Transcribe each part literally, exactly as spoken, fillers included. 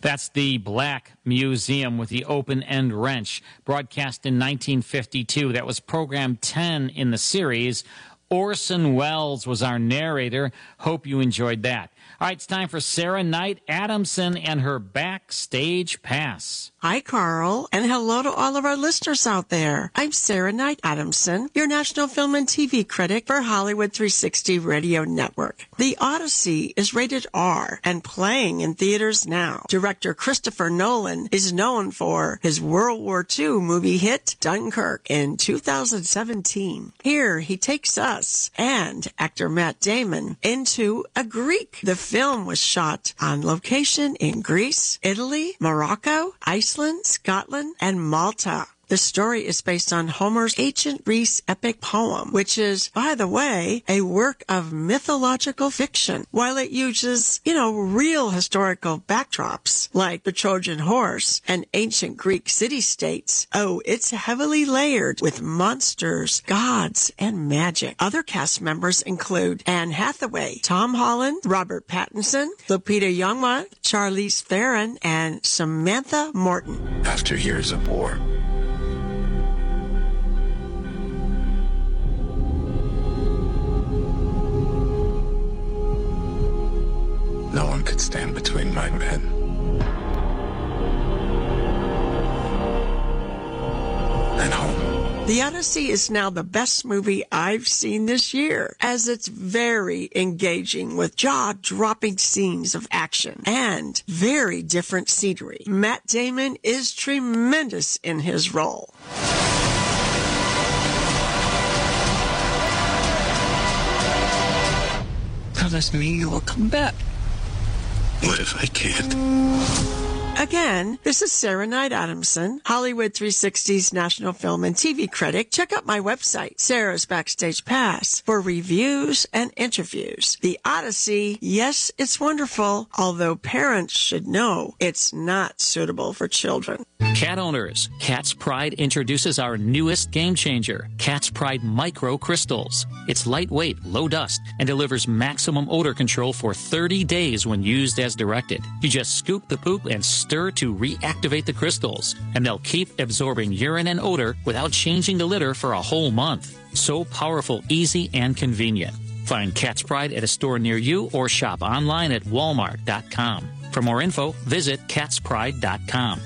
That's the Black Museum with the open-end wrench, broadcast in nineteen fifty-two. That was program ten in the series. Orson Welles was our narrator. Hope you enjoyed that. All right, it's time for Sarah Knight Adamson and her Backstage Pass. Hi, Carl, and hello to all of our listeners out there. I'm Sarah Knight Adamson, your national film and T V critic for Hollywood three sixty Radio Network. The Odyssey is rated R and playing in theaters now. Director Christopher Nolan is known for his World War Two movie hit Dunkirk in two thousand seventeen. Here he takes us and actor Matt Damon into a Greek. The film was shot on location in Greece, Italy, Morocco, Iceland, Scotland, and Malta. The story is based on Homer's ancient Greece epic poem, which is, by the way, a work of mythological fiction. While it uses, you know, real historical backdrops, like the Trojan horse and ancient Greek city-states, oh, it's heavily layered with monsters, gods, and magic. Other cast members include Anne Hathaway, Tom Holland, Robert Pattinson, Lupita Nyong'o, Charlize Theron, and Samantha Morton. After years of war, no one could stand between my men and home. The Odyssey is now the best movie I've seen this year, as it's very engaging with jaw-dropping scenes of action and very different scenery. Matt Damon is tremendous in his role. That doesn't mean you will come back. What if I can't? Again, this is Sarah Knight Adamson, Hollywood three sixty's national film and T V critic. Check out my website, Sarah's Backstage Pass, for reviews and interviews. The Odyssey, yes, it's wonderful, although parents should know it's not suitable for children. Cat owners, Cat's Pride introduces our newest game changer, Cat's Pride Micro Crystals. It's lightweight, low dust, and delivers maximum odor control for thirty days when used as directed. You just scoop the poop and stir to reactivate the crystals, and they'll keep absorbing urine and odor without changing the litter for a whole month. So powerful, easy, and convenient. Find Cat's Pride at a store near you or shop online at walmart dot com. For more info, visit cats pride dot com.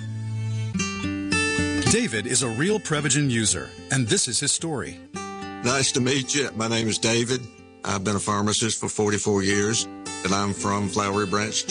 David is a real Prevagen user, and this is his story. Nice to meet you. My name is David. I've been a pharmacist for forty-four years, and I'm from Flowery Branch,